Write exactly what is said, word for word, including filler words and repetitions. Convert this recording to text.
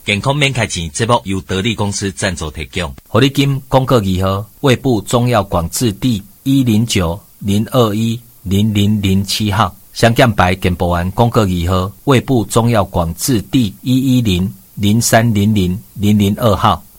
健康免开钱节目由得力公司赞助提供。 活力金广告二号，卫部中药广字第一零九零二一零零零七号，香港白健保丸广告二号，卫部中药广字第一一零零三零零零零二号。